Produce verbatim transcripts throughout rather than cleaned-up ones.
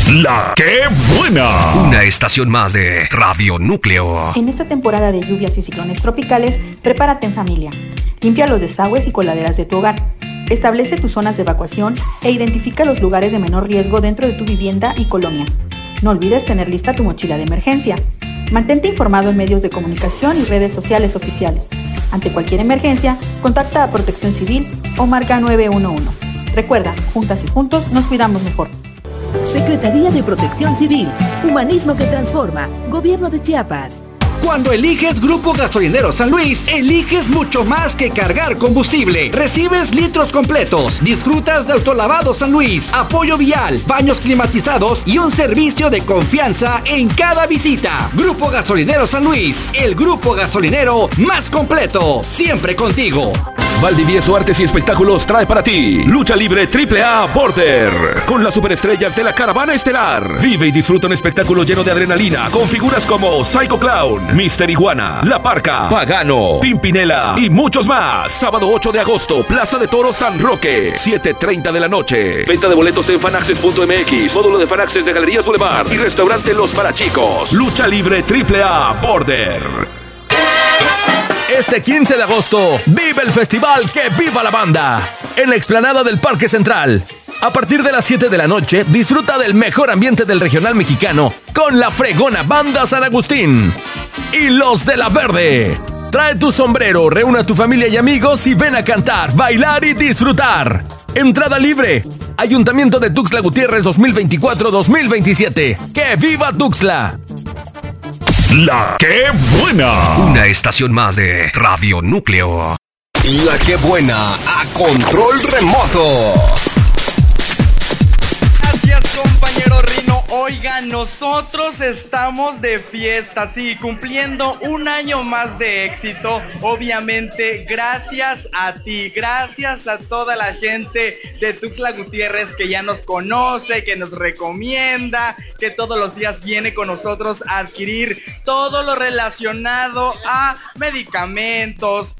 La que buena. Una estación más de Radio Núcleo. En esta temporada de lluvias y ciclones tropicales, prepárate en familia. Limpia los desagües y coladeras de tu hogar. Establece tus zonas de evacuación e identifica los lugares de menor riesgo dentro de tu vivienda y colonia. No olvides tener lista tu mochila de emergencia. Mantente informado en medios de comunicación y redes sociales oficiales. Ante cualquier emergencia, contacta a Protección Civil o marca nueve uno uno. Recuerda, juntas y juntos nos cuidamos mejor. Secretaría de Protección Civil, Humanismo que Transforma, Gobierno de Chiapas. Cuando eliges Grupo Gasolinero San Luis, eliges mucho más que cargar combustible. Recibes litros completos, disfrutas de autolavado San Luis, apoyo vial, baños climatizados y un servicio de confianza en cada visita. Grupo Gasolinero San Luis, el grupo gasolinero más completo, siempre contigo. Valdivieso Artes y Espectáculos trae para ti Lucha Libre triple A Border, con las superestrellas de la Caravana Estelar. Vive y disfruta un espectáculo lleno de adrenalina, con figuras como Psycho Clown, Mister Iguana, La Parca, Pagano, Pimpinela y muchos más. Sábado ocho de agosto, Plaza de Toros San Roque, siete treinta de la noche. Venta de boletos en fanaccess punto m x, módulo de Fanaccess de Galerías Boulevard y restaurante Los Parachicos. Lucha Libre triple A Border. Este quince de agosto, vive el festival Que Viva la Banda en la explanada del Parque Central. A partir de las siete de la noche, disfruta del mejor ambiente del regional mexicano con la fregona Banda San Agustín y Los de la Verde. Trae tu sombrero, reúna a tu familia y amigos y ven a cantar, bailar y disfrutar. Entrada libre. Ayuntamiento de Tuxtla Gutiérrez dos mil veinticuatro dos mil veintisiete. ¡Que viva Tuxtla! La que buena. Una estación más de Radio Núcleo. La que buena a control remoto. Gracias, compañero Rino. Oigan, nosotros estamos de fiesta, sí, cumpliendo un año más de éxito. Obviamente, gracias a ti, gracias a toda la gente de Tuxtla Gutiérrez que ya nos conoce, que nos recomienda, que todos los días viene con nosotros a adquirir todo lo relacionado a medicamentos,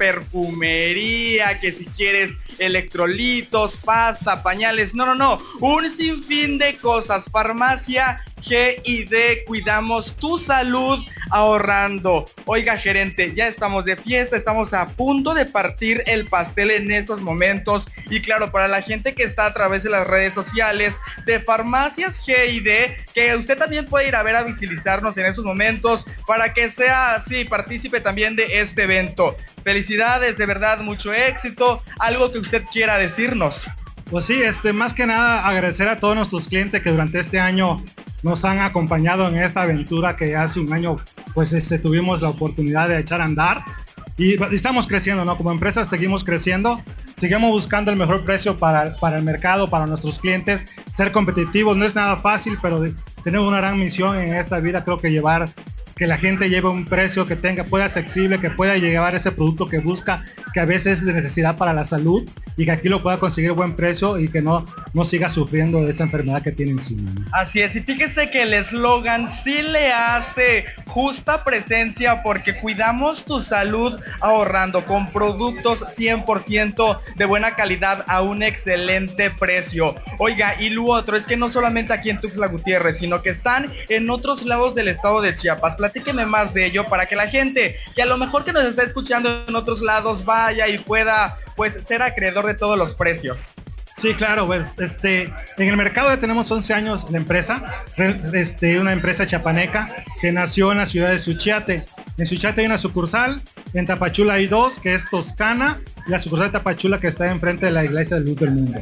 perfumería, que si quieres electrolitos, pasta, pañales, no, no, no, un sinfín de cosas. Farmacia G y D, cuidamos tu salud ahorrando. Oiga, gerente, ya estamos de fiesta, estamos a punto de partir el pastel en estos momentos. Y claro, para la gente que está a través de las redes sociales de Farmacias G y D, que usted también puede ir a ver a visibilizarnos en estos momentos para que sea así, partícipe también de este evento. Felicidades, de verdad, mucho éxito. Algo que usted quiera decirnos. Pues sí, este, más que nada agradecer a todos nuestros clientes que durante este año nos han acompañado en esta aventura que hace un año pues este, tuvimos la oportunidad de echar a andar y, y estamos creciendo, ¿no? Como empresa seguimos creciendo, seguimos buscando el mejor precio para, para el mercado, para nuestros clientes, ser competitivos. No es nada fácil, pero tenemos una gran misión en esta vida, creo que llevar que la gente lleve un precio que tenga, pueda accesible, que pueda llevar ese producto que busca, que a veces es de necesidad para la salud y que aquí lo pueda conseguir a buen precio y que no, no siga sufriendo de esa enfermedad que tiene encima. Así es, y fíjese que el eslogan sí le hace justa presencia porque cuidamos tu salud ahorrando con productos cien por ciento de buena calidad a un excelente precio. Oiga, y lo otro es que no solamente aquí en Tuxtla Gutiérrez, sino que están en otros lados del estado de Chiapas. Platíqueme más de ello para que la gente que a lo mejor que nos está escuchando en otros lados vaya y pueda pues ser acreedor de todos los precios. Sí, claro, pues este, en el mercado ya tenemos once años la empresa, este, una empresa chiapaneca que nació en la ciudad de Suchiate. En Suchiate hay una sucursal, en Tapachula hay dos, que es Toscana, y la sucursal de Tapachula que está enfrente de la Iglesia de Luz del Mundo.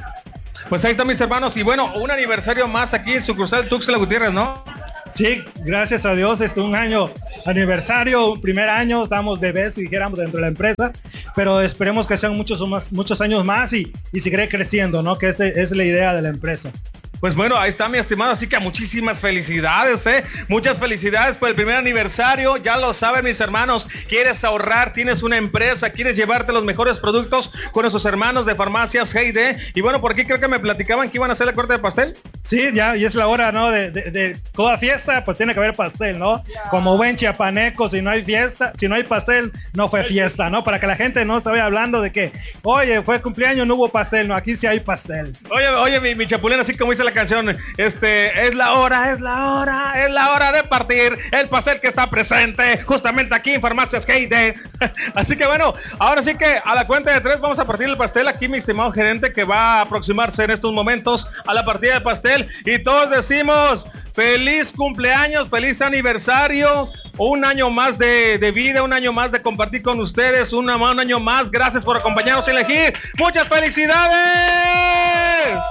Pues ahí están mis hermanos, y bueno, un aniversario más aquí en sucursal Tuxtla Gutiérrez, ¿no? Sí, gracias a Dios, este un año aniversario, primer año, estamos bebés, si dijéramos, dentro de la empresa, pero esperemos que sean muchos más, muchos años más y, y seguir creciendo, ¿no? Que esa es la idea de la empresa. Pues bueno, ahí está mi estimado, así que muchísimas felicidades, ¿eh? Muchas felicidades por el primer aniversario, ya lo saben mis hermanos, quieres ahorrar, tienes una empresa, quieres llevarte los mejores productos con nuestros hermanos de Farmacias G y D, y bueno, por aquí creo que me platicaban que iban a hacer la corte de pastel. Sí, ya, y es la hora, ¿no? De, de, de toda fiesta, pues tiene que haber pastel, ¿no? Como buen chiapaneco, si no hay fiesta, si no hay pastel, no fue fiesta, ¿no? Para que la gente no se vaya hablando de que, oye, fue cumpleaños, no hubo pastel, no, aquí sí hay pastel. Oye, oye, mi, mi chapulín, así como dice la canción, este, es la hora, es la hora, es la hora de partir el pastel que está presente justamente aquí en Farmacias Heide. Así que bueno, ahora sí que a la cuenta de tres vamos a partir el pastel aquí, mi estimado gerente, que va a aproximarse en estos momentos a la partida de pastel, y todos decimos feliz cumpleaños, feliz aniversario, un año más de, de vida, un año más de compartir con ustedes, un, un año más. Gracias por acompañarnos y elegir. ¡Muchas felicidades!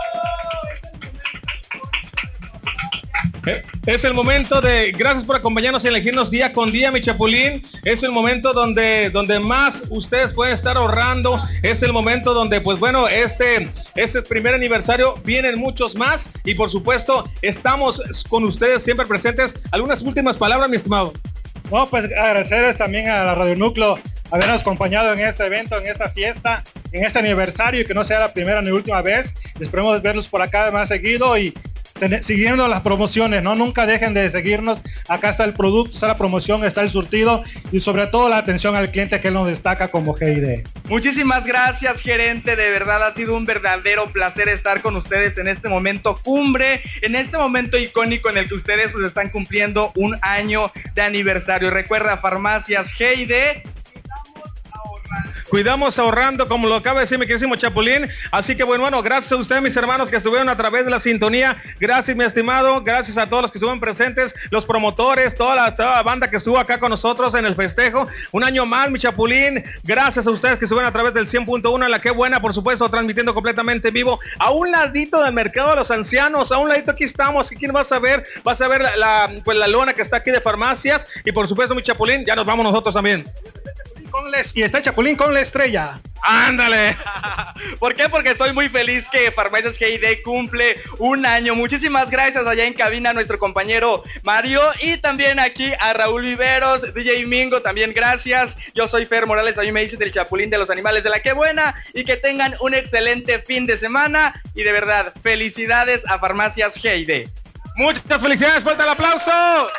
Es el momento de, gracias por acompañarnos y elegirnos día con día, mi chapulín. Es el momento donde, donde más ustedes pueden estar ahorrando. Es el momento donde, pues bueno, este, este primer aniversario, vienen muchos más. Y por supuesto, estamos con ustedes siempre presentes. ¿Algunas últimas palabras, mi estimado? No, pues agradecerles también a la Radio Núcleo habernos acompañado en este evento, en esta fiesta, en este aniversario, y que no sea la primera ni última vez. Esperemos verlos por acá más seguido y Ten, siguiendo las promociones, no nunca dejen de seguirnos. Acá está el producto, está la promoción, está el surtido y sobre todo la atención al cliente, que él nos destaca como G I D. Muchísimas gracias, gerente, de verdad ha sido un verdadero placer estar con ustedes en este momento cumbre, en este momento icónico en el que ustedes pues están cumpliendo un año de aniversario. Recuerda, Farmacias G I D. Cuidamos ahorrando, como lo acaba de decir mi queridísimo Chapulín. Así que bueno, bueno, gracias a ustedes, mis hermanos, que estuvieron a través de la sintonía. Gracias, mi estimado. Gracias a todos los que estuvieron presentes, los promotores, toda la, toda la banda que estuvo acá con nosotros en el festejo. Un año más, mi Chapulín. Gracias a ustedes que estuvieron a través del cien punto uno en la que buena, por supuesto, transmitiendo completamente vivo. A un ladito del mercado de los ancianos, a un ladito aquí estamos. ¿Y quién vas a ver? Vas a ver la, la, pues, la lona que está aquí de Farmacias. Y por supuesto, mi Chapulín, ya nos vamos nosotros también. Con les, y está Chapulín con la estrella. ¡Ándale! ¿Por qué? Porque estoy muy feliz que Farmacias G I D cumple un año. Muchísimas gracias allá en cabina a nuestro compañero Mario y también aquí a Raúl Viveros, D J Mingo, también gracias. Yo soy Fer Morales, a mí me dicen el Chapulín de los animales de la que buena, y que tengan un excelente fin de semana y de verdad, felicidades a Farmacias G I D. Muchas felicidades, fuerte el aplauso.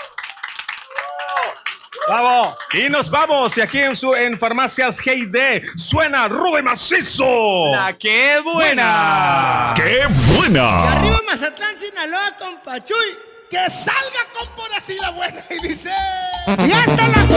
¡Bravo! Y nos vamos, y aquí en su en Farmacias G I D suena Rube Macizo. ¡La qué buena! ¡Qué buena! Y arriba Mazatlán, Sinaloa, con Pachuy. Que salga con por así la buena. Y dice... ¡Y hasta la